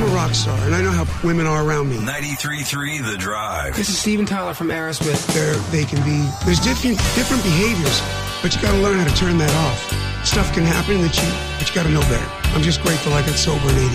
I'm a rock star, and I know how women are around me. 93.3 The Drive. This is Steven Tyler from Aerosmith. There's different behaviors, but you got to learn how to turn that off. Stuff can happen but you got to know better. I'm just grateful I got sober in 80.